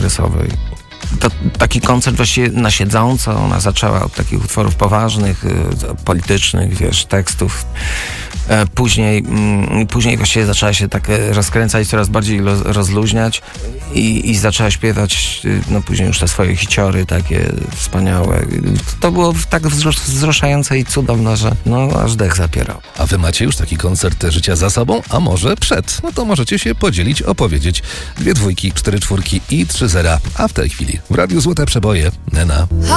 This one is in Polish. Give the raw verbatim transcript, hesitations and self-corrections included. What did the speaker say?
okresowej. To taki koncert właściwie na siedząco. Ona zaczęła od takich utworów poważnych, y, politycznych, wiesz, tekstów. E, później, mm, później właściwie zaczęła się tak e, rozkręcać, coraz bardziej lo, rozluźniać i, i zaczęła śpiewać y, no później już te swoje hiciory takie wspaniałe. To było tak wzrusz, wzruszające i cudowne, że no aż dech zapierał. A wy macie już taki koncert życia za sobą, a może przed? No to możecie się podzielić, opowiedzieć. Dwie dwójki, cztery czwórki i trzy zera. A w tej chwili w Radiu Złote Przeboje Nena.